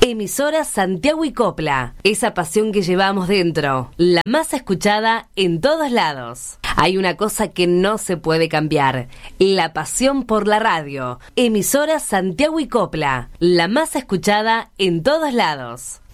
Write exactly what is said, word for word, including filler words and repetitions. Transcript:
Emisora Santiago y Copla. Esa pasión que llevamos dentro. La más escuchada en todos lados. Hay una cosa que no se puede cambiar. La pasión por la radio. Emisora Santiago y Copla. La más escuchada en todos lados.